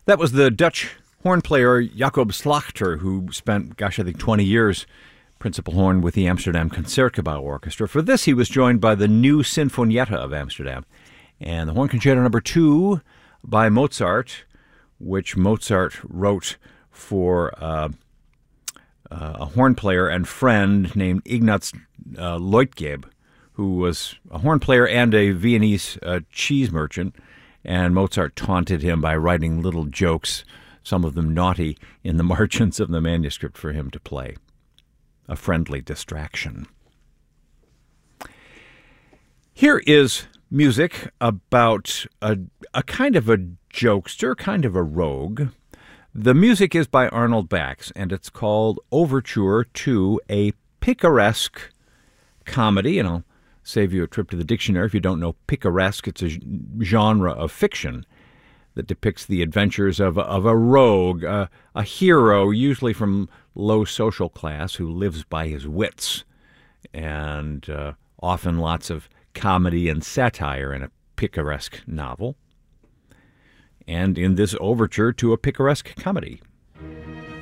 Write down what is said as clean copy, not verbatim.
That was the Dutch horn player Jacob Slachter, who spent, I think 20 years principal horn with the Amsterdam Concertgebouw Orchestra. For this, he was joined by the New Sinfonietta of Amsterdam. And the Horn Concerto No. 2 by Mozart, which Mozart wrote for a horn player and friend named Ignaz Leutgeb, who was a horn player and a Viennese cheese merchant. And Mozart taunted him by writing little jokes, some of them naughty, in the margins of the manuscript for him to play. A friendly distraction. Here is music about a kind of a jokester, kind of a rogue. The music is by Arnold Bax, and it's called Overture to a Picaresque Comedy, and I'll save you a trip to the dictionary if you don't know picaresque. It's a genre of fiction that depicts the adventures of a rogue, a hero, usually from low social class, who lives by his wits, and often lots of comedy and satire in a picaresque novel. And in this overture to a picaresque comedy.